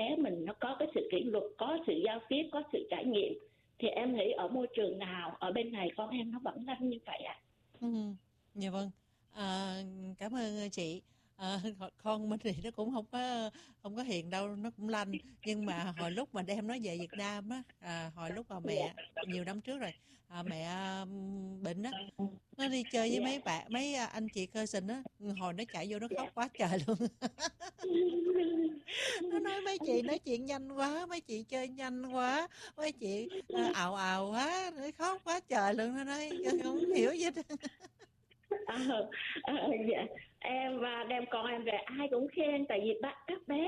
bé mình nó có cái sự kỷ luật, có sự giao tiếp, có sự trải nghiệm. Thì em nghĩ ở môi trường nào ở bên này con em nó vẫn lanh như vậy ạ. Dạ vâng. À, cảm ơn chị. Con mình thì nó cũng không có hiền đâu, nó cũng lanh, nhưng mà hồi lúc mà đem nó về Việt Nam á, hồi lúc mà Dạ. mẹ nhiều năm trước rồi, mẹ bệnh á, nó đi chơi với Dạ. mấy anh chị cousin á, hồi nó chạy vô nó khóc Dạ. quá trời luôn. Nó nói mấy chị nói chuyện nhanh quá, mấy chị chơi nhanh quá, mấy chị ào ào quá, nó khóc quá trời luôn. Nó nói không hiểu gì hết. Dạ. Em và đem con em về ai cũng khen, tại vì các bé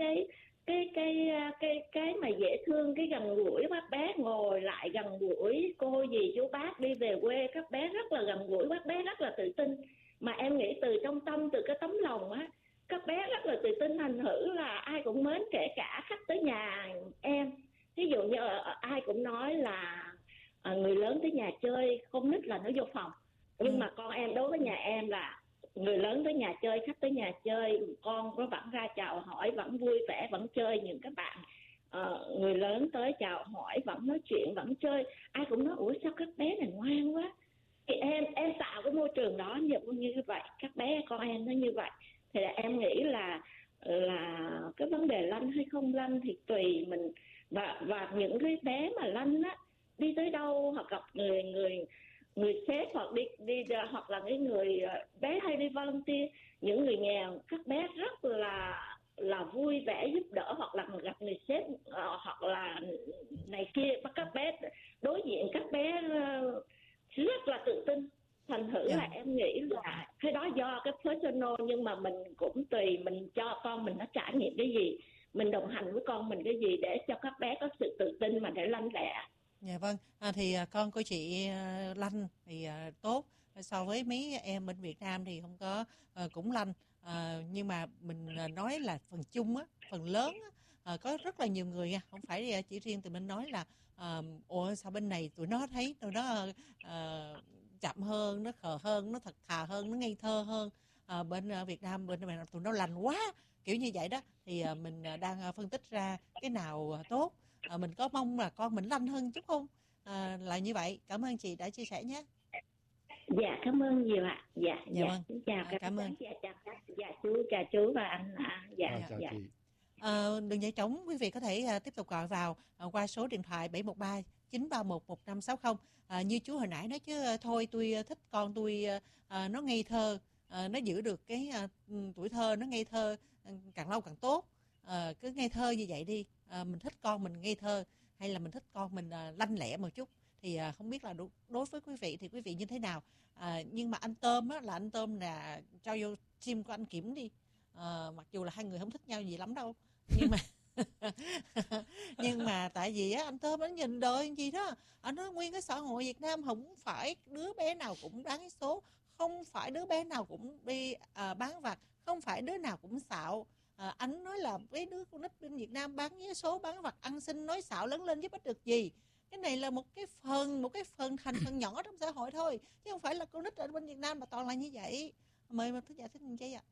cái mà dễ thương, cái gần gũi, các bé ngồi lại gần gũi cô dì chú bác đi về quê, các bé rất là gần gũi, các bé rất là tự tin. Mà em nghĩ từ trong tâm, từ cái tấm lòng á, các bé rất là tự tin, thành thử là ai cũng mến, kể cả khách tới nhà em. Ví dụ như ai cũng nói là người lớn tới nhà chơi, con nít là nó vô phòng. Nhưng mà con em, đối với nhà em là người lớn tới nhà chơi, khách tới nhà chơi, con nó vẫn ra chào hỏi, vẫn vui vẻ, vẫn chơi. Những các bạn người lớn tới chào hỏi, vẫn nói chuyện, vẫn chơi. Ai cũng nói ủa sao các bé này ngoan quá. Thì em tạo cái môi trường đó như vậy, các bé con em nó như vậy. Thì là em nghĩ là cái vấn đề lanh hay không lanh thì tùy mình. Và những cái bé mà lanh á, đi tới đâu hoặc gặp người sếp, hoặc đi hoặc là cái người bé hay đi volunteer, những người nghèo, các bé rất là vui vẻ giúp đỡ, hoặc là gặp người sếp hoặc là này kia, các bé đối diện, các bé rất là tự tin. Thành thử là em nghĩ là cái đó do cái personal, nhưng mà mình cũng tùy mình cho con mình nó trải nghiệm cái gì, mình đồng hành với con mình cái gì để cho các bé có sự tự tin mà để lanh lẹ. Dạ vâng, thì con của chị lanh thì tốt, so với mấy em bên Việt Nam thì không có, cũng lanh, nhưng mà mình nói là phần chung á, phần lớn á, có rất là nhiều người nha, không phải chỉ riêng tụi mình nói là ủa sao bên này tụi nó thấy tụi nó chậm hơn, nó khờ hơn, nó thật thà hơn, nó ngây thơ hơn, bên Việt Nam bên này tụi nó lành quá, kiểu như vậy đó. Thì mình đang phân tích ra cái nào tốt. Mình có mong là con mình lanh hơn chút không, là như vậy. Cảm ơn chị đã chia sẻ nhé. Dạ cảm ơn nhiều ạ. Dạ. Dạ vâng. Xin chào các Cảm ơn. bạn. Dạ chào chú và anh ạ. Dạ. Chào Dạ. chị. Đừng giải trống, quý vị có thể tiếp tục gọi vào qua số điện thoại 713 931 1560. Như chú hồi nãy nói chứ thôi tôi thích con tôi, nó ngây thơ, nó giữ được cái tuổi thơ, nó ngây thơ càng lâu càng tốt. Cứ ngây thơ như vậy đi. Mình thích con mình ngây thơ hay là mình thích con mình lanh lẹ một chút, thì không biết là đối với quý vị thì quý vị như thế nào. Nhưng mà anh Tôm á, là anh Tôm là cho vô sim của anh Kiểm đi. Mặc dù là hai người không thích nhau gì lắm đâu, nhưng mà nhưng mà tại vì á, anh Tôm anh nhìn đời gì đó, anh nói nguyên cái xã hội Việt Nam không phải đứa bé nào cũng bán số, không phải đứa bé nào cũng đi bán vặt, không phải đứa nào cũng xạo. Anh nói là cái đứa con nít bên Việt Nam bán vé số, bán vặt, ăn xin nói xạo lớn lên giúp ích được gì. Cái này là một cái phần thành phần nhỏ trong xã hội thôi, chứ không phải là con nít ở bên Việt Nam mà toàn là như vậy. Mời mà thưa giải thích như vậy ạ.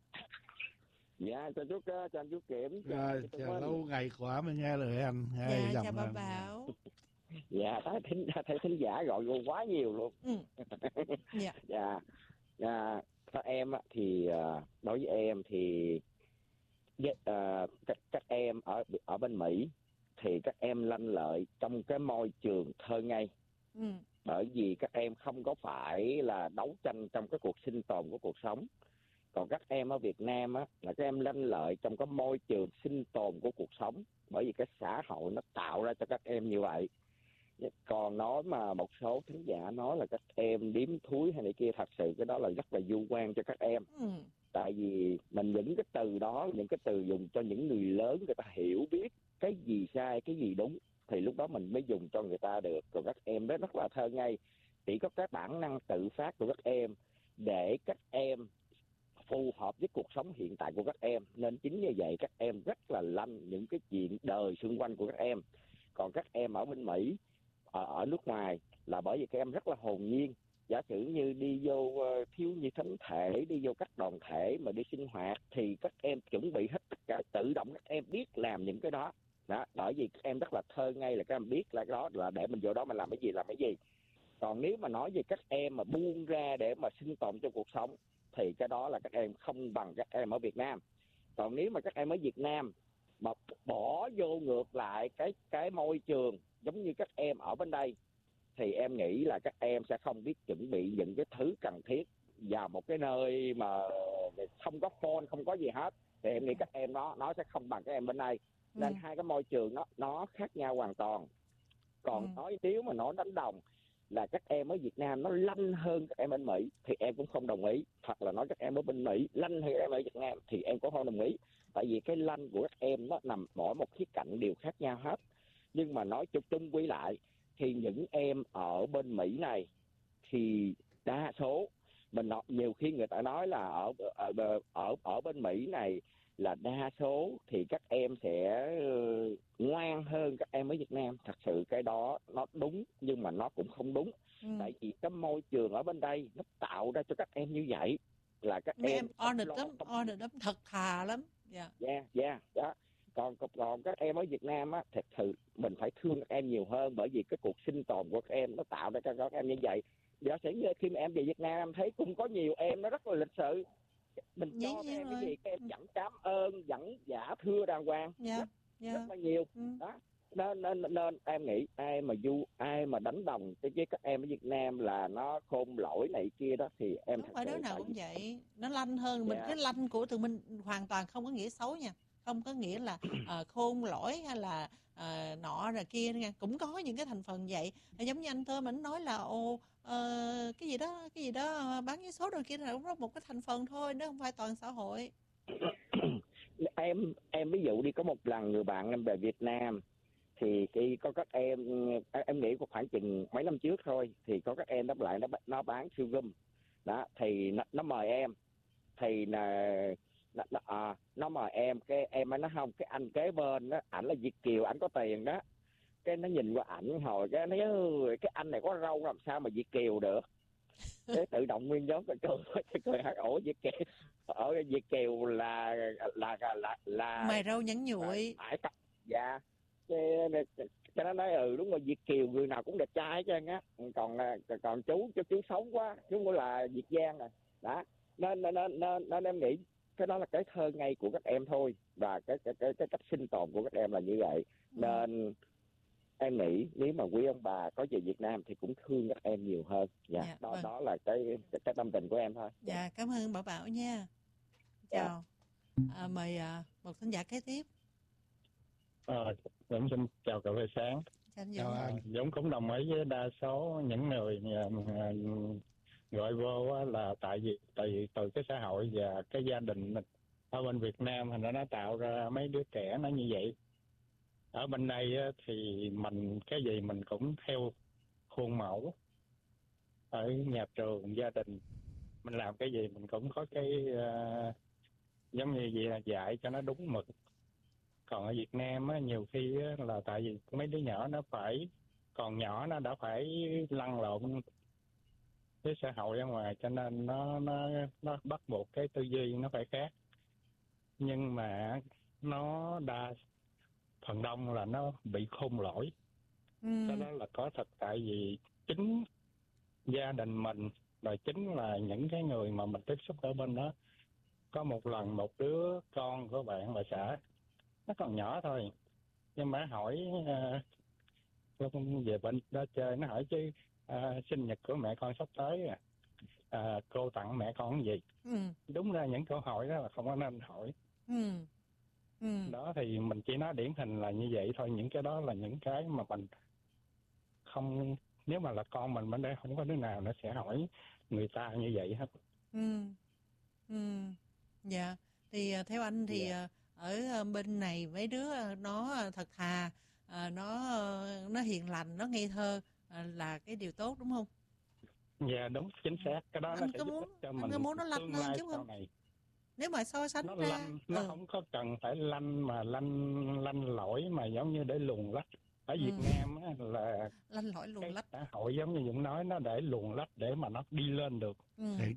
Dạ chào chú, chào anh chú Kiểm. Chào lâu ngày quá mới nghe lời anh. Dạ chào bà Bảo. Dạ thấy thính giả gọi vô quá nhiều luôn. Dạ. Các em thì đối với em thì các em ở bên Mỹ thì các em lanh lợi trong cái môi trường thơ ngây. Bởi vì các em không có phải là đấu tranh trong cái cuộc sinh tồn của cuộc sống. Còn các em ở Việt Nam á, là các em lanh lợi trong cái môi trường sinh tồn của cuộc sống, bởi vì cái xã hội nó tạo ra cho các em như vậy. Còn nói mà một số thính giả nói là các em điếm thúi hay này kia, thật sự cái đó là rất là du quan cho các em. Tại vì mình những cái từ đó, những cái từ dùng cho những người lớn, người ta hiểu biết cái gì sai, cái gì đúng, thì lúc đó mình mới dùng cho người ta được. Còn các em đó rất là thơ ngây, chỉ có cái bản năng tự phát của các em để các em phù hợp với cuộc sống hiện tại của các em, nên chính như vậy các em rất là lanh những cái chuyện đời xung quanh của các em. Còn các em ở bên Mỹ, ở nước ngoài là bởi vì các em rất là hồn nhiên. Giả sử như đi vô thiếu nhi thánh thể, đi vô các đoàn thể mà đi sinh hoạt thì các em chuẩn bị hết tất tự động các em biết làm những cái đó. Đó, bởi vì các em rất là thơ ngây, là các em biết là cái đó là để mình vô đó mình làm cái gì. Còn nếu mà nói về các em mà buông ra để mà sinh tồn trong cuộc sống thì cái đó là các em không bằng các em ở Việt Nam. Còn nếu mà các em ở Việt Nam mà bỏ vô ngược lại cái môi trường giống như các em ở bên đây thì em nghĩ là các em sẽ không biết chuẩn bị những cái thứ cần thiết vào một cái nơi mà không có phone, không có gì hết, thì em nghĩ các em nó sẽ không bằng các em bên đây. Nên hai cái môi trường nó khác nhau hoàn toàn. Còn nói nếu mà nó đánh đồng là các em ở Việt Nam nó lanh hơn các em bên Mỹ thì em cũng không đồng ý, hoặc là nói các em ở bên Mỹ lanh hơn các em ở Việt Nam thì em cũng không đồng ý. Tại vì cái lanh của các em nó nằm mỗi một khía cạnh đều khác nhau hết. Nhưng mà nói chung quy lại thì những em ở bên Mỹ này thì đa số mình nói, nhiều khi người ta nói là ở bên Mỹ này là đa số thì các em sẽ ngoan hơn các em ở Việt Nam. Thật sự cái đó nó đúng nhưng mà nó cũng không đúng. Tại vì cái môi trường ở bên đây nó tạo ra cho các em như vậy là các em honest lắm, thật thà lắm. Dạ. Còn các em ở Việt Nam á, thật sự mình phải thương các em nhiều hơn, bởi vì cái cuộc sinh tồn của các em nó tạo ra cho các em như vậy. Giả sử như khi mà em về Việt Nam em thấy cũng có nhiều em nó rất là lịch sự, mình cho các em cái gì các em vẫn cảm ơn, vẫn dạ thưa đàng hoàng, rất là nhiều. Đó nên em nghĩ ai mà đánh đồng với các em ở Việt Nam là nó khôn lỗi này kia đó thì em không phải đứa nào cũng vậy, nó lanh hơn mình. Cái lanh của tụi mình hoàn toàn không có nghĩa xấu nha, không có nghĩa là khôn lỗi hay là nọ rồi kia nha, cũng có những cái thành phần vậy. Giống như anh Thơm ảnh nói là cái gì đó bán vé số rồi kia là cũng có một cái thành phần thôi, nó không phải toàn xã hội. Em ví dụ đi, có một lần người bạn em về Việt Nam thì khi có các em nghĩ có khoảng chừng mấy năm trước thôi, thì có các em đáp lại nó bán siêu gum đó, thì nó mời em, thì nó mời em, cái em mới nói không, cái anh kế bên đó ảnh là Việt kiều, ảnh có tiền đó. Cái nó nhìn qua ảnh hồi cái nói cái anh này có râu làm sao mà Việt kiều được. Cái tự động nguyên nhóm cười hát ổ Việt kiều, ở Việt kiều là mày râu nhẵn nhụi. Dạ, cái nó nói đúng rồi, Việt kiều người nào cũng đẹp trai hết trơn á, còn chú xấu quá, chú cũng là Việt Giang rồi đó. Nên em nghĩ cái đó là cái thơ ngây của các em thôi, và cái cách sinh tồn của các em là như vậy. Nên em nghĩ nếu mà quý ông bà có về Việt Nam thì cũng thương các em nhiều hơn. Đó là cái tâm tình của em thôi. Dạ, cảm ơn Bảo Bảo nha. Chào. Mời một thính giả kế tiếp. Dũng xin chào cậu buổi sáng. Chào anh. Dũng cũng đồng ý với đa số những người gọi vô là tại vì từ cái xã hội và cái gia đình mình ở bên Việt Nam thì nó tạo ra mấy đứa trẻ nó như vậy. Ở bên đây thì mình cái gì mình cũng theo khuôn mẫu, ở nhà trường, gia đình mình làm cái gì mình cũng có cái giống như vậy là dạy cho nó đúng mực. Còn ở Việt Nam á, nhiều khi á, là tại vì mấy đứa nhỏ nó phải còn nhỏ, nó đã phải lăn lộn với xã hội ở ngoài, cho nên nó bắt buộc cái tư duy nó phải khác. Nhưng mà nó phần đông là nó bị khôn lỗi. Cái đó là có thật, tại vì chính gia đình mình rồi chính là những cái người mà mình tiếp xúc ở bên đó. Có một lần một đứa con của bạn bà xã, nó còn nhỏ thôi, nhưng mà hỏi về bên đó chơi, nó hỏi chứ sinh nhật của mẹ con sắp tới cô tặng mẹ con cái gì. Đúng ra những câu hỏi đó là không có nên hỏi. Đó thì mình chỉ nói điển hình là như vậy thôi. Những cái đó là những cái mà mình không, nếu mà là con mình bên đây không có đứa nào nó sẽ hỏi người ta như vậy hết. Dạ, thì theo anh thì ở bên này mấy đứa nó thật thà, nó hiền lành, nó ngây thơ là cái điều tốt đúng không? Dạ đúng, chính xác. Cái đó nó sẽ giúp ích cho mình muốn nó lanh hơn chứ không? này. Nếu mà so sánh nó ra lanh, nó không có cần phải lanh mà lanh lỗi mà giống như để luồn lách. Ở Việt Nam á, là lanh lỗi luồn lách, xã hội giống như Dũng nói, nó để luồn lách để mà nó đi lên được. Để kiểu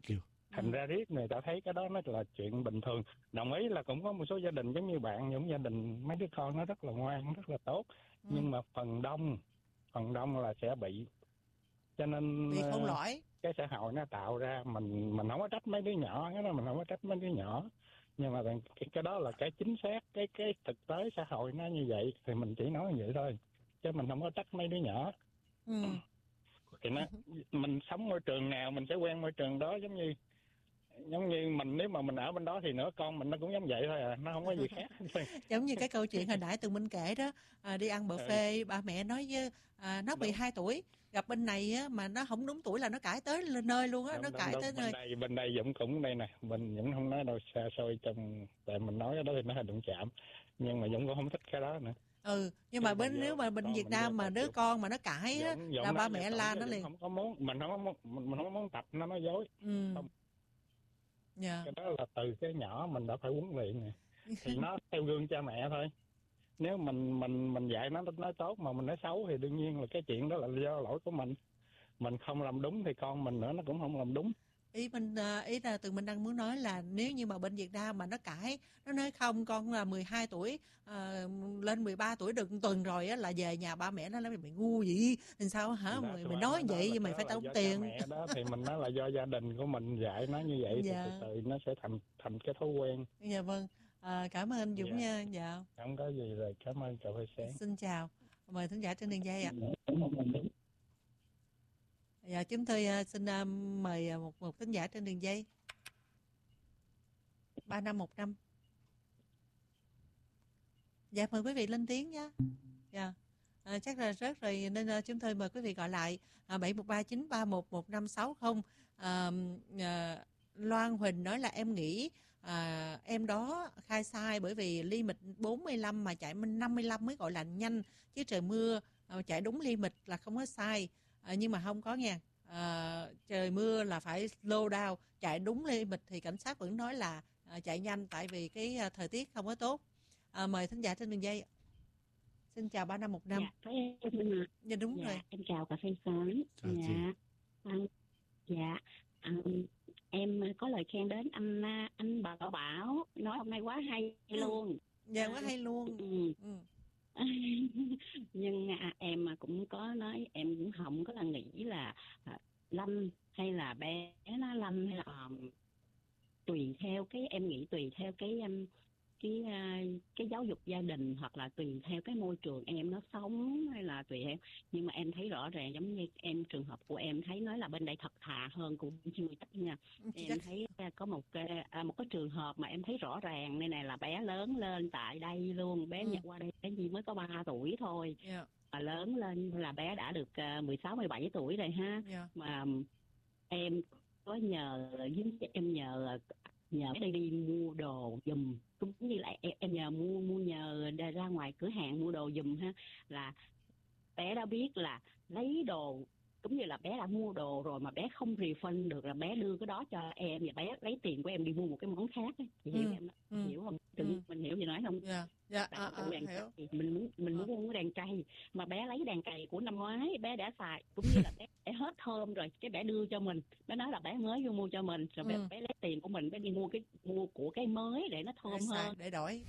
Thành ra riết người ta thấy cái đó nó là chuyện bình thường. Đồng ý là cũng có một số gia đình giống như bạn, những gia đình mấy đứa con nó rất là ngoan, rất là tốt, nhưng mà phần đông là sẽ bị. Cho nên bị khôn lỏi. Cái xã hội nó tạo ra, mình không có trách mấy đứa nhỏ, cái đó mình không có trách mấy đứa nhỏ, nhưng mà cái đó là cái chính xác, cái thực tế xã hội nó như vậy thì mình chỉ nói như vậy thôi, chứ mình không có trách mấy đứa nhỏ. Thì mình sống môi trường nào mình sẽ quen môi trường đó, giống như mình, nếu mà mình ở bên đó thì nữa con mình nó cũng giống vậy thôi à, nó không có gì khác. Giống như cái câu chuyện hồi nãy Tường Minh kể đó, đi ăn buffet, ba mẹ nói với nó 12 tuổi, gặp bên này á, mà nó không đúng tuổi là nó cãi tới nơi luôn á, nó cãi tới nơi. Bên đây Dũng cũng đây nè, mình Dũng không nói đâu xa xôi trong, tại mình nói cái đó thì nó hơi đụng chạm, nhưng mà Dũng cũng không thích cái đó nữa. Nhưng mà nếu mà bên Việt Nam mà đứa con mà nó cãi á, là ba mẹ la nó liền. Không có muốn, mình không muốn tập nó nói dối. Không. Cái đó là từ cái nhỏ mình đã phải huấn luyện nè. Thì nó theo gương cha mẹ thôi. Nếu mình dạy nó nói tốt mà mình nói xấu thì đương nhiên là cái chuyện đó là do lỗi của mình. Mình không làm đúng thì con mình nữa nó cũng không làm đúng. Ý là Tường Minh đang muốn nói là nếu như mà bên Việt Nam mà nó cãi, nó nói không, con là 12 tuổi lên 13 tuổi được tuần rồi á, là về nhà ba mẹ nó nói mày ngu gì, làm sao hả mày nói vậy vậy mày phải tao tiền. Mẹ đó thì mình nói là do gia đình của mình dạy nó như vậy, thì từ từ nó sẽ thành cái thói quen. Dạ vâng. Cảm ơn anh Dũng nha. Dạ. Không có gì, rồi cảm ơn cà phê sáng. Xin chào, mời thính giả trên đường dây ạ. Dạ, chúng tôi xin mời một thính giả trên đường dây 3515. Dạ, mời quý vị lên tiếng nha. Dạ. Chắc là rớt rồi nên chúng tôi mời quý vị gọi lại 71393111560. Loan Huỳnh nói là em nghĩ em đó khai sai, bởi vì limit 45 mà chạy 55 mới gọi là nhanh, chứ trời mưa chạy đúng limit là không có sai. Nhưng mà không có nha. Trời mưa là phải slow down, chạy đúng limit thì cảnh sát vẫn nói là chạy nhanh, tại vì cái thời tiết không có tốt. Mời thính giả trên đường dây. Xin chào 3515. Dạ, có em. Dạ đúng rồi. Em chào cà phê sáng. Em có lời khen đến anh Bảo nói hôm nay quá hay luôn. Dạ quá hay luôn. Nhưng em cũng có nói, em cũng không có là nghĩ là Lâm hay là bé nó Lâm hay là tùy theo cái, em nghĩ tùy theo cái giáo dục gia đình, hoặc là tùy theo cái môi trường em nó sống, hay là tùy theo. Nhưng mà em thấy rõ ràng, giống như em trường hợp của em thấy nói là bên đây thật thà hơn cũng chưa chắc nha. Em thấy có một cái trường hợp mà em thấy rõ ràng đây này, là bé lớn lên tại đây luôn, bé nhập qua đây cái gì mới có 3 tuổi thôi. Mà lớn lên là bé đã được 16-17 tuổi rồi ha. Mà em có nhờ cái đây đi mua đồ giùm, cũng như là em nhờ mua nhờ ra ngoài cửa hàng mua đồ giùm ha, là bé đã biết là lấy đồ, cũng như là bé đã mua đồ rồi mà bé không refund được, là bé đưa cái đó cho em và bé lấy tiền của em đi mua một cái món khác ấy. Chị hiểu em hiểu không? Mình hiểu gì nói không? Hiểu. Mình muốn mua đàn cày mà bé lấy đàn cày của năm ngoái bé đã xài, cũng như là bé hết thơm rồi, cái bé đưa cho mình, bé nói là bé mới vô mua cho mình rồi, bé lấy tiền của mình bé đi mua của cái mới để nó thơm hơn để đổi.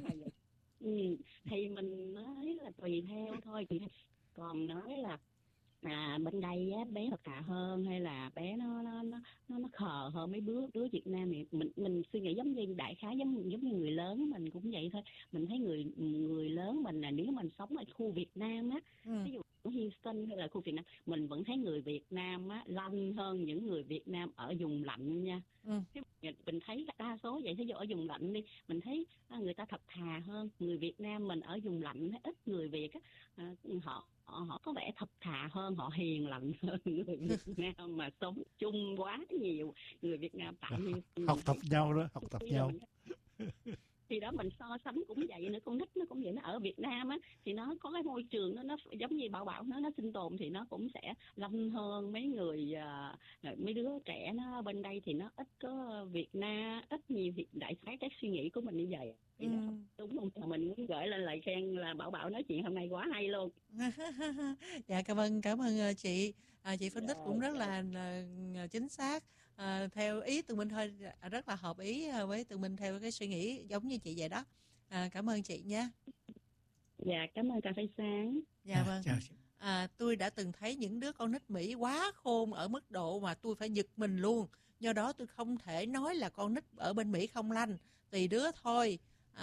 Thì mình nói là tùy theo thôi. Còn nói là bên đây á, bé thật thà hơn hay là bé nó khờ hơn mấy đứa Việt Nam thì mình suy nghĩ giống như đại khái giống như người lớn mình cũng vậy thôi. Mình thấy người lớn mình là, nếu mình sống ở khu Việt Nam á, ví dụ ở Houston hay là khu Việt Nam, mình vẫn thấy người Việt Nam á lanh hơn những người Việt Nam ở vùng lạnh nha. Mình thấy đa số vậy. Thí dụ ở vùng lạnh đi, mình thấy người ta thật thà hơn. Người Việt Nam mình ở vùng lạnh, ít người Việt á, họ có vẻ thật thà hơn, họ hiền lành hơn người Việt Nam mà sống chung quá nhiều. Người Việt Nam tại như học tập nhau đó, học tập nhau. Thì đó, mình so sánh cũng vậy nữa, con nít nó cũng vậy. Nó ở Việt Nam á thì nó có cái môi trường nó giống như Bảo nó sinh tồn thì nó cũng sẽ lanh hơn mấy đứa trẻ. Nó bên đây thì nó ít có Việt Nam, ít nhiều thì đại khái cái suy nghĩ của mình như vậy. Đúng không? Mình muốn gửi lên lời khen là Bảo nói chuyện hôm nay quá hay luôn. Dạ cảm ơn chị. Chị phân tích cũng rất là chính xác. theo ý tụi mình thôi, rất là hợp ý với tụi mình theo cái suy nghĩ giống như chị vậy đó. Cảm ơn chị nha. Dạ, cảm ơn cà phê sáng. Dạ vâng. Chào chị. Tôi đã từng thấy những đứa con nít Mỹ quá khôn ở mức độ mà tôi phải giật mình luôn. Do đó tôi không thể nói là con nít ở bên Mỹ không lanh, tùy đứa thôi.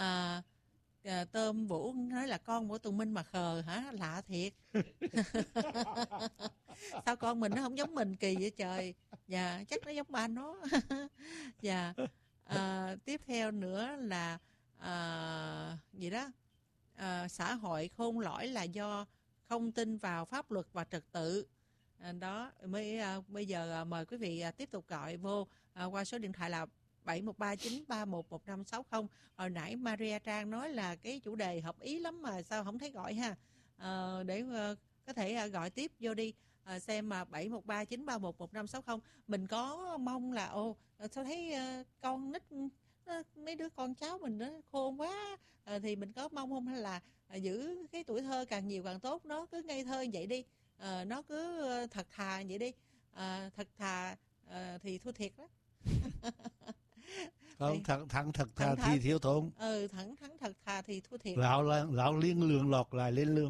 Tôm Vũ nói là con của Tùng Minh mà khờ hả? Lạ thiệt. Sao con mình nó không giống mình, kỳ vậy trời. Dạ, chắc nó giống ba nó. Dạ. Tiếp theo nữa là gì đó, xã hội khôn lỏi là do không tin vào pháp luật và trật tự. Đó mới bây giờ mời quý vị tiếp tục gọi vô qua số điện thoại là 71393115560. Hồi nãy Maria Trang nói là cái chủ đề hợp ý lắm mà sao không thấy gọi ha. Để có thể gọi tiếp vô đi, xem mà 71393115560. Mình có mong là sao thấy con nít, mấy đứa con cháu mình nó khôn quá, thì mình có mong không, hay là giữ cái tuổi thơ càng nhiều càng tốt, nó cứ ngây thơ vậy đi, nó cứ thật thà vậy đi, thật thà thì thua thiệt đó. Không, thẳng thật thà thì thiếu thốn. Thẳng thật thà thì thua thiệt. Lão liên lường lọt lại lên lương.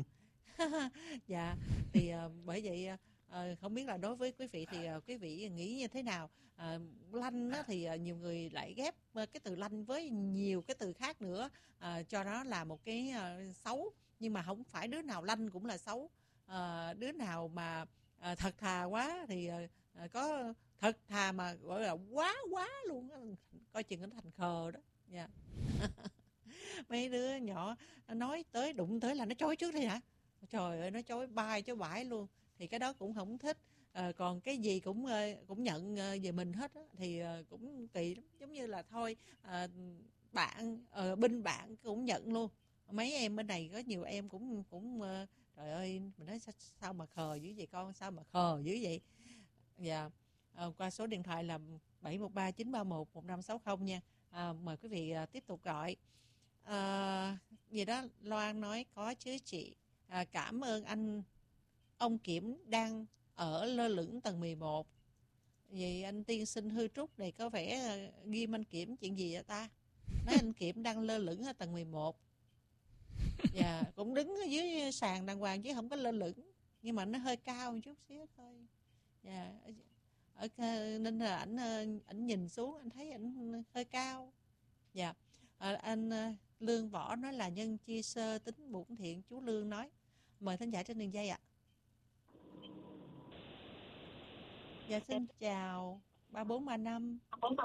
Dạ, thì bởi vậy không biết là đối với quý vị thì quý vị nghĩ như thế nào? Lanh thì nhiều người lại ghép cái từ lanh với nhiều cái từ khác nữa, cho đó là một cái xấu, nhưng mà không phải đứa nào lanh cũng là xấu. Đứa nào mà thật thà quá thì có thật thà mà gọi là quá luôn, coi chừng nó thành khờ đó. Yeah. Mấy đứa nhỏ nói tới đụng tới là nó chối trước đi hả? Trời ơi, nó chối bay chối bãi luôn, thì cái đó cũng không thích. Còn cái gì cũng nhận về mình hết á, thì cũng kỳ lắm. Giống như là thôi, bạn binh bạn cũng nhận luôn. Mấy em bên này có nhiều em cũng trời ơi, mình nói sao mà khờ dữ vậy con, sao mà khờ dữ vậy. Dạ. Qua số điện thoại là 71393115560 nha. Mời quý vị tiếp tục gọi. Gì đó Loan nói có chứ chị. Cảm ơn ông Kiểm đang ở lơ lửng tầng 11. Vậy anh tiên sinh hư trúc này có vẻ ghim anh Kiểm chuyện gì vậy ta? Nói anh Kiểm đang lơ lửng ở tầng 11. Dạ, cũng đứng ở dưới sàn đàng hoàng chứ không có lơ lửng, nhưng mà nó hơi cao một chút xíu thôi. Dạ, nên là ảnh nhìn xuống anh thấy ảnh hơi cao. Dạ. Anh Lương Võ nói là nhân chi sơ tính bổn thiện. Chú Lương nói. Mời thính giả trên đường dây ạ. Dạ xin chào 3435.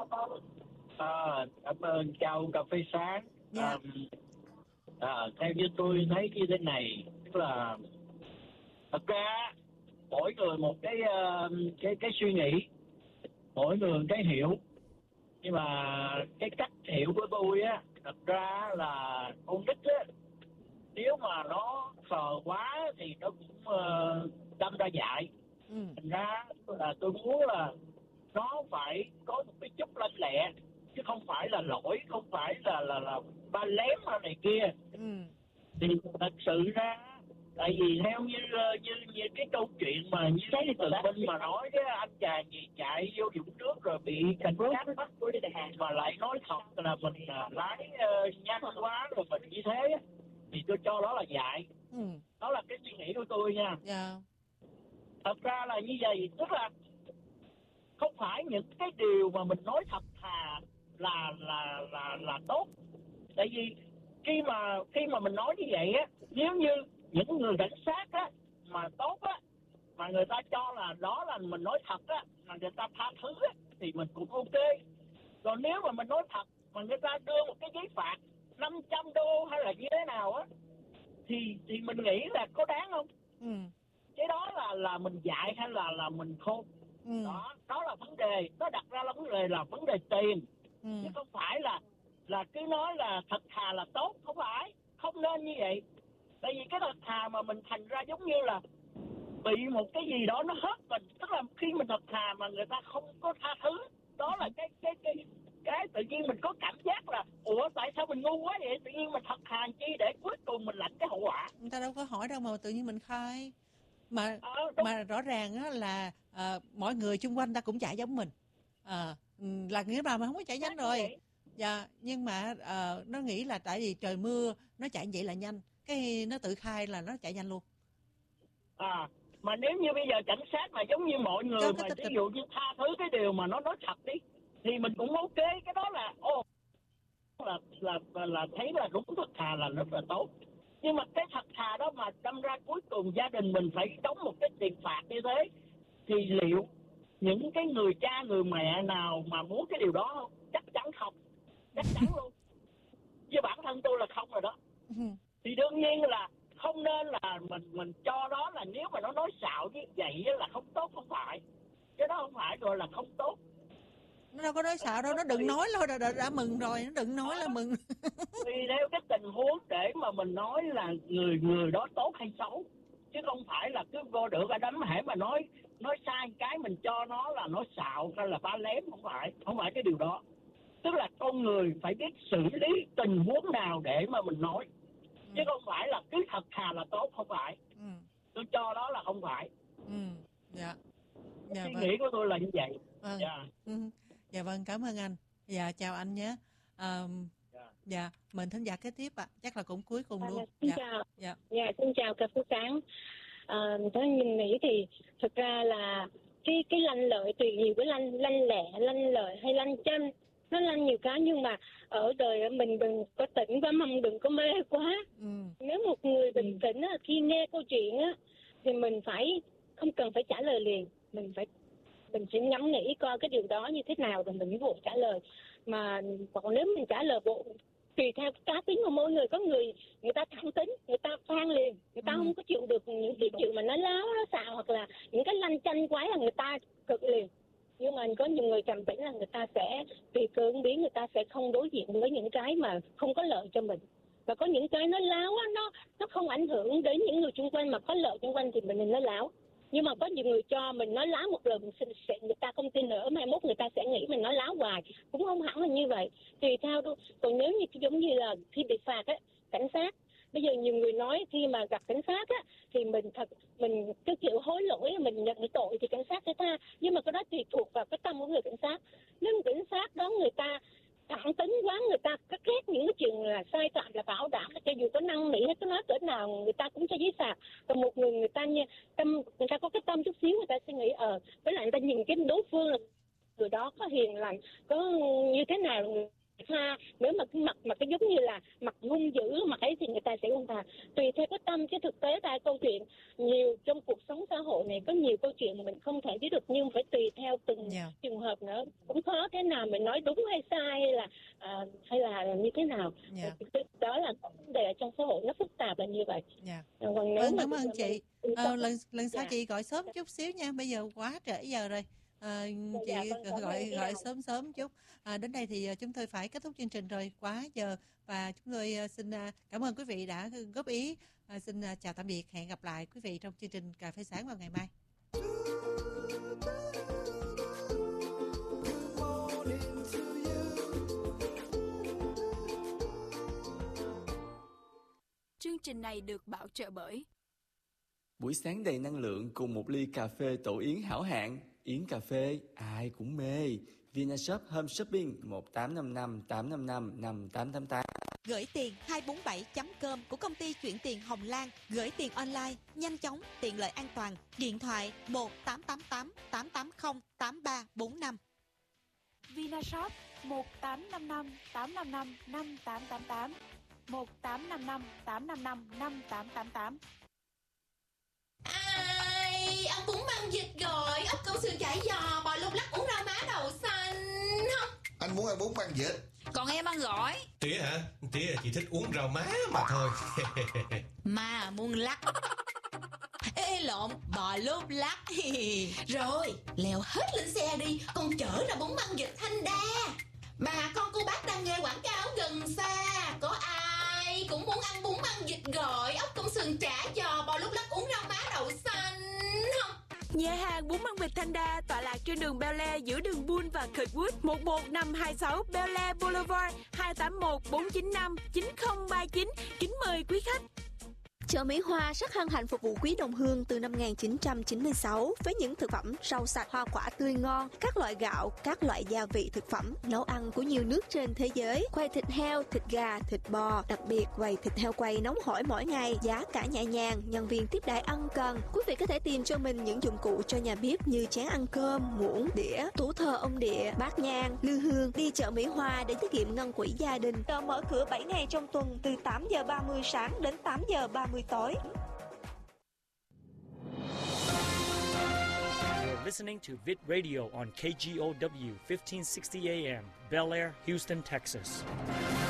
Cảm ơn, chào cà phê sáng. Dạ. Theo như tôi thấy như thế này, tức là thật ra mỗi người một cái suy nghĩ, mỗi người một cái hiểu, nhưng mà cái cách hiểu của tôi á, thật ra là con nít á, nếu mà nó khờ quá thì nó cũng đâm ra dại. Thành ra là tôi muốn là nó phải có một cái chút lanh lẹ, chứ không phải là lỗi, không phải là ba lém hay này kia. Thì thật sự ra, tại vì theo như cái câu chuyện mà như thế thì từ bên mà nói cái anh chàng gì chạy vô vũng nước rồi bị cảnh sát bắt mà lại nói thật là mình lái nhanh quá rồi mình như thế, thì tôi cho đó là dại. Đó là cái suy nghĩ của tôi nha. Thật ra là như vậy, tức là không phải những cái điều mà mình nói thật thà là tốt. Tại vì khi mà mình nói như vậy á, nếu như những người cảnh sát á mà tốt á, mà người ta cho là đó là mình nói thật á, mà người ta tha thứ á, thì mình cũng ok. Còn nếu mà mình nói thật mà người ta đưa một cái giấy phạt 500 đô hay là như thế nào á, thì mình nghĩ là có đáng không? Cái đó là mình dạy hay là mình khôn? Đó là vấn đề, nó đặt ra là vấn đề tiền, chứ không phải là cứ nói là thật thà là tốt, không nên như vậy. Tại vì cái thật thà mà mình thành ra giống như là bị một cái gì đó nó hất mình, tức là khi mình thật thà mà người ta không có tha thứ, đó là cái tự nhiên mình có cảm giác là ủa tại sao mình ngu quá vậy, tự nhiên mình thật thà chi để cuối cùng mình lãnh cái hậu quả. Người ta đâu có hỏi đâu mà tự nhiên mình khai. Mà rõ ràng á là mọi người xung quanh ta cũng chạy giống mình. Là nghĩa là mà không có chạy nhanh rồi. Dạ, nhưng mà nó nghĩ là tại vì trời mưa nó chạy vậy là nhanh, cái nó tự khai là nó chạy nhanh luôn. Mà nếu như bây giờ cảnh sát mà giống như mọi người mà ví dụ như tha thứ cái điều mà nó nói thật đi thì mình cũng ok, cái đó là là thấy là đúng, thật thà là rất là tốt. Nhưng mà cái thật thà đó mà đâm ra cuối cùng gia đình mình phải đóng một cái tiền phạt như thế thì liệu những cái người cha người mẹ nào mà muốn cái điều đó không? Chắc chắn không, chắc chắn luôn. Với bản thân tôi là không rồi đó. Thì đương nhiên là không nên là mình cho đó là nếu mà nó nói xạo như vậy là không tốt, không phải. Cái đó không phải rồi là không tốt. Nó đâu có nói xạo đâu, nó đừng nói thôi, đã mừng rồi, nó đừng nói là mừng. Tùy theo cái tình huống để mà mình nói là người đó tốt hay xấu, chứ không phải là cứ vô được ở đấm hễ mà nói sai cái mình cho nó là nó xạo hay là ba lém, không phải cái điều đó. Tức là con người phải biết xử lý tình huống nào để mà mình nói, chứ không phải là cứ thật thà là tốt, không phải. Tôi cho đó là không phải. Dạ. Suy nghĩ của tôi là như vậy. Dạ vâng, cảm ơn anh. Dạ, chào anh nhé. Dạ, mình thính giả kế tiếp ạ. Chắc là cũng cuối cùng luôn. Xin chào. Dạ, xin chào ca phú Sáng. Tôi nghĩ thì thực ra là cái lanh lợi tùy nhiều, cái lanh lẹ, lanh lợi hay lanh chanh, nó lanh nhiều cái, nhưng mà ở đời mình đừng có tỉnh quá, mong đừng có mê quá. Nếu một người bình tĩnh khi nghe câu chuyện thì mình phải không cần phải trả lời liền, mình sẽ ngẫm nghĩ coi cái điều đó như thế nào rồi mình mới vội trả lời. Mà còn nếu mình trả lời bộ tùy theo cá tính của mỗi người, có người ta thẳng tính, người ta phan liền, người ta không có chịu được những cái chuyện mà nó láo, nó xạo hoặc là những cái lanh chanh quái là người ta cực liền. Nhưng mà có nhiều người trầm tĩnh là người ta sẽ tùy cơ ứng biến, người ta sẽ không đối diện với những cái mà không có lợi cho mình. Và có những cái nó láo nó không ảnh hưởng đến những người xung quanh mà có lợi xung quanh thì mình nó láo. Nhưng mà có nhiều người cho mình nói láo một lần người ta không tin nữa, mai mốt người ta sẽ nghĩ mình nói láo hoài, cũng không hẳn là như vậy, tùy theo thôi. Còn nếu như giống như là khi bị phạt cảnh sát, bây giờ nhiều người nói khi mà gặp cảnh sát thì mình cái kiểu hối lỗi, mình nhận tội thì cảnh sát sẽ tha, nhưng mà cái đó tùy thuộc vào cái tâm của người cảnh sát. Nếu cảnh sát đó người ta thẳng tính quá, người ta cắt ghét những cái chuyện là sai phạm là bảo đảm, cho dù có năng nỉ hay có nói cỡ nào người ta cũng cho giấy phạt. Còn một người người ta có cái tâm chút xíu, người ta sẽ nghĩ với lại người ta nhìn cái đối phương là người đó có hiền lành, có như thế nào người tha. Nếu mà cái mặt mà cái giống như là mặt hung dữ mặt ấy thì người ta sẽ không tha, tùy theo cái tâm. Chứ thực tế ra câu chuyện nhiều trong cuộc sống xã hội này, có nhiều câu chuyện mà mình không thể biết được, nhưng phải tùy theo từng trường hợp nữa. Cũng khó thế nào mình nói đúng hay sai hay là như thế nào. Đó là vấn đề trong xã hội nó phức tạp là như vậy. Còn cảm ơn chị. Lần sau chị gọi sớm chút xíu nha, bây giờ quá trễ giờ rồi. Chị gọi sớm chút. Đến đây thì chúng tôi phải kết thúc chương trình rồi, quá giờ, và chúng tôi xin cảm ơn quý vị đã góp ý. Xin chào tạm biệt, hẹn gặp lại quý vị trong chương trình Cà phê sáng vào ngày mai. Chương trình này được bảo trợ bởi buổi sáng đầy năng lượng cùng một ly cà phê Tổ Yến hảo hạng. Yến cà phê ai cũng mê. Vinashop Home Shopping 1855 855 5888. Gửi tiền 247.com của công ty chuyển tiền Hồng Lan. Gửi tiền online nhanh chóng, tiện lợi, an toàn. Điện thoại 1888 880 8345. Vinashop 1855 855 5888 1855 855 5888. Ai ăn bún măng vịt rồi, ốc câu sườn chả giò, bò lúc lắc, uống rau má đậu xanh không? Anh muốn ăn bún măng vịt. Còn em ăn gỏi. Tía hả? Tía chỉ thích uống rau má mà thôi. Mà muốn lắc. Ê lộn, bò lốp lắc. Rồi, leo hết lên xe đi, con chở ra bún măng vịt Thanh Đa. Bà con cô bác đang nghe quảng cáo gần xa, có ai cũng muốn ăn bún măng vịt gỏi, ốc công sườn chả giò, bò lúc lắc, uống rau má đậu xanh không? Nhà hàng bún măng vịt Thanh Đa tọa lạc trên đường Bel Air giữa đường Bull và Kirkwood, 11526 Bel Air Boulevard, 281 495 9039. Kính mời quý khách. Chợ Mỹ Hoa rất hân hạnh phục vụ quý đồng hương từ năm 1996 với những thực phẩm rau sạch, hoa quả tươi ngon, các loại gạo, các loại gia vị thực phẩm, nấu ăn của nhiều nước trên thế giới, quầy thịt heo, thịt gà, thịt bò, đặc biệt quầy thịt heo quay nóng hổi mỗi ngày, giá cả nhẹ nhàng, nhân viên tiếp đãi ân cần. Quý vị có thể tìm cho mình những dụng cụ cho nhà bếp như chén ăn cơm, muỗng, đĩa, tủ thờ ông địa, bát nhang, lư hương. Đi chợ Mỹ Hoa để tiết kiệm ngân quỹ gia đình. Chợ mở cửa 7 ngày trong tuần từ 8 giờ 30 sáng đến 8 giờ 30 tối. You're listening to Vid Radio on KGOW 1560 AM, Bel Air, Houston, Texas.